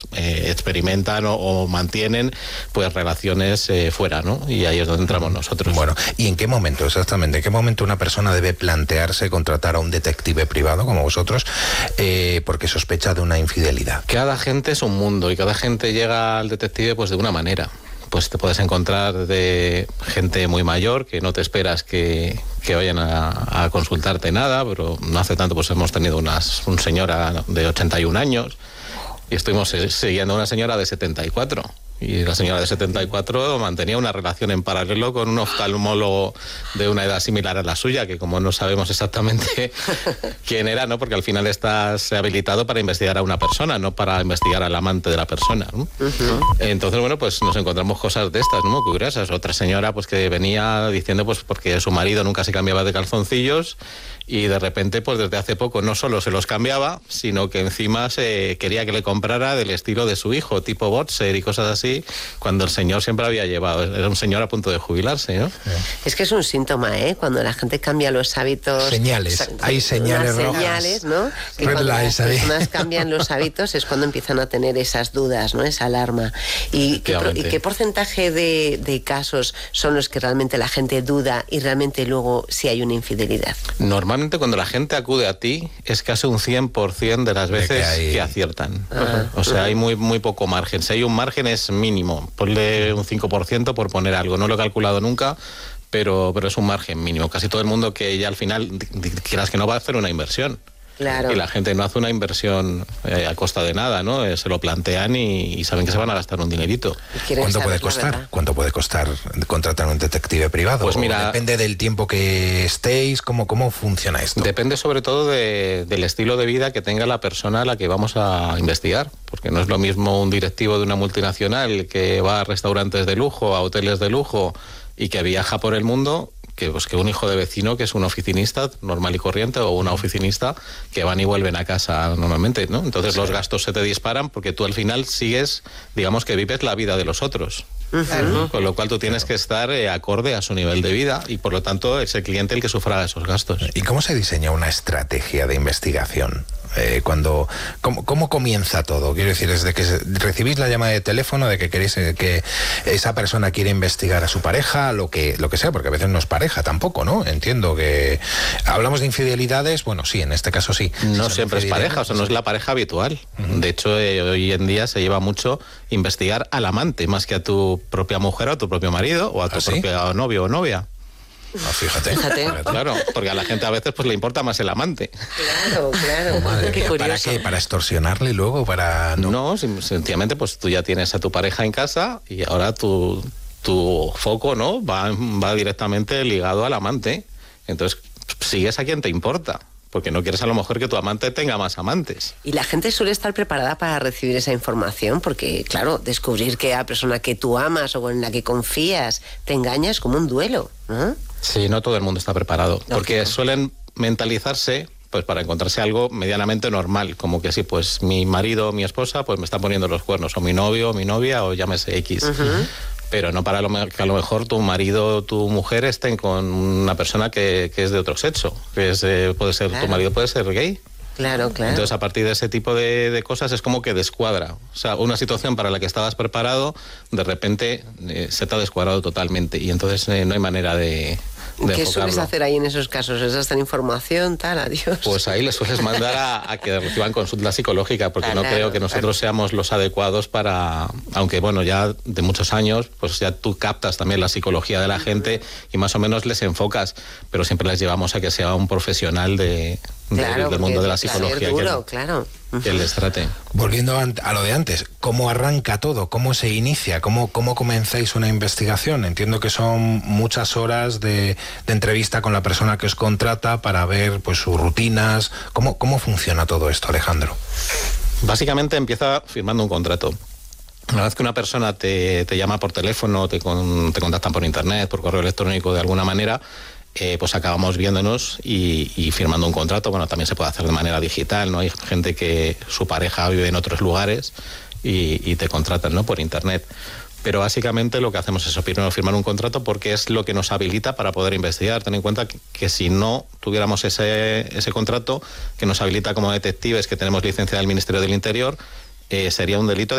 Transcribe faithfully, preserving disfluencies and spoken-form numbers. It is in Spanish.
eh, experimentan o, o mantienen pues relaciones eh, fuera, ¿no? Y ahí es donde entramos nosotros. Bueno, ¿y en qué momento exactamente? ¿En qué momento una persona debe plantearse contratar a un detective privado como vosotros eh, porque sospecha de una infidelidad? Cada gente es un mundo y cada gente llega al detective pues de una manera. Pues te puedes encontrar de gente muy mayor que no te esperas que, que vayan a, a consultarte nada, pero no hace tanto pues hemos tenido unas, una señora de ochenta y un años y estuvimos siguiendo a una señora de setenta y cuatro. Y la señora de setenta y cuatro mantenía una relación en paralelo con un oftalmólogo de una edad similar a la suya, que como no sabemos exactamente quién era, ¿no? Porque al final estás habilitado para investigar a una persona, no para investigar al amante de la persona, ¿no? Uh-huh. Entonces, bueno, pues nos encontramos cosas de estas, ¿no? Curiosas. Otra señora pues que venía diciendo pues porque su marido nunca se cambiaba de calzoncillos y de repente pues desde hace poco no solo se los cambiaba, sino que encima se quería que le comprara del estilo de su hijo, tipo boxer y cosas así, cuando el señor siempre había llevado. Era un señor a punto de jubilarse, ¿no? Es que es un síntoma, ¿eh? Cuando la gente cambia los hábitos... Señales, hay señales rojas. Señales, ¿no? Que cuando las personas cambian los hábitos es cuando empiezan a tener esas dudas, ¿no? Esa alarma. ¿Y qué, y qué porcentaje de, de casos son los que realmente la gente duda y realmente luego sí hay una infidelidad? Normalmente cuando la gente acude a ti es casi un cien por ciento de las veces de que, hay... que aciertan. Ajá. O sea, hay muy, muy poco margen. Si hay un margen es mínimo. Ponle un cinco por ciento por poner algo. No lo he calculado nunca, pero, pero es un margen mínimo. Casi todo el mundo que ya al final, quieras que no, va a hacer una inversión. Claro. Y la gente no hace una inversión eh, a costa de nada, ¿no? Eh, se lo plantean y, y saben que se van a gastar un dinerito. ¿Cuánto puede costar? ¿Cuánto puede costar contratar a un detective privado? Pues mira, depende del tiempo que estéis. ¿Cómo, cómo funciona esto? Depende sobre todo de, del estilo de vida que tenga la persona a la que vamos a investigar. Porque no es lo mismo un directivo de una multinacional que va a restaurantes de lujo, a hoteles de lujo y que viaja por el mundo, que, pues, que un hijo de vecino que es un oficinista normal y corriente o una oficinista que van y vuelven a casa normalmente, ¿no? Entonces sí, los gastos se te disparan porque tú al final sigues, digamos que vives la vida de los otros. Uh-huh. Con lo cual tú tienes que estar eh, acorde a su nivel de vida y por lo tanto es el cliente el que sufra esos gastos. ¿Y cómo se diseña una estrategia de investigación? Eh, cuando ¿cómo, ¿Cómo comienza todo? Quiero decir, desde que recibís la llamada de teléfono de que queréis eh, que esa persona quiere investigar a su pareja, lo que, lo que sea, porque a veces no es pareja tampoco, ¿no? Entiendo que hablamos de infidelidades, bueno, sí, en este caso sí. No siempre es pareja, o sea, no es la pareja habitual. Uh-huh. De hecho, eh, hoy en día se lleva mucho investigar al amante, más que a tu propia mujer o a tu propio marido o a tu ¿Ah, propio sí? novio o novia. Oh, fíjate. Fíjate. Claro, porque a la gente a veces pues le importa más el amante. Claro, claro. Oh, madre qué ¿Para qué? ¿Para extorsionarle luego? Para No, no sencillamente pues tú ya tienes a tu pareja en casa y ahora tu, tu foco, ¿no? Va, va directamente ligado al amante. Entonces sigues a quien te importa. Porque no quieres a lo mejor que tu amante tenga más amantes. Y la gente suele estar preparada para recibir esa información, porque, claro, descubrir que la persona que tú amas o en la que confías te engaña es como un duelo, ¿no? Sí, no todo el mundo está preparado, Lógico. Porque suelen mentalizarse pues para encontrarse algo medianamente normal, como que sí, pues mi marido o mi esposa pues me está poniendo los cuernos, o mi novio o mi novia, o llámese X. Uh-huh. Pero no para lo, que a lo mejor tu marido o tu mujer estén con una persona que, que es de otro sexo, que es, eh, puede ser, claro. Tu marido puede ser gay. Claro, claro. Entonces, a partir de ese tipo de, de cosas es como que descuadra. O sea, una situación para la que estabas preparado, de repente eh, se te ha descuadrado totalmente y entonces eh, no hay manera de... ¿Qué sueles hacer ahí en esos casos? ¿Es hasta información, tal, adiós? Pues ahí les sueles mandar a, a que reciban consulta psicológica, porque claro, no creo que nosotros claro. seamos los adecuados para... Aunque, bueno, ya de muchos años, pues ya tú captas también la psicología de la gente y más o menos les enfocas, pero siempre les llevamos a que sea un profesional de, claro, de, del mundo de la psicología. Duro, que, claro. que les trate. Volviendo a lo de antes, ¿cómo arranca todo? ¿Cómo se inicia? ¿Cómo, cómo comenzáis una investigación? Entiendo que son muchas horas de, de entrevista con la persona que os contrata para ver pues sus rutinas. ¿Cómo, cómo funciona todo esto, Alejandro? Básicamente empieza firmando un contrato. Una vez que una persona te, te llama por teléfono, te, con, te contactan por internet, por correo electrónico de alguna manera, Eh, pues acabamos viéndonos y, y firmando un contrato. Bueno, también se puede hacer de manera digital, ¿no? Hay gente que su pareja vive en otros lugares y, y te contratan, ¿no? Por internet. Pero básicamente lo que hacemos es primero firmar un contrato porque es lo que nos habilita para poder investigar. Ten en cuenta que, que si no tuviéramos ese, ese contrato que nos habilita como detectives, que tenemos licencia del Ministerio del Interior, eh, sería un delito de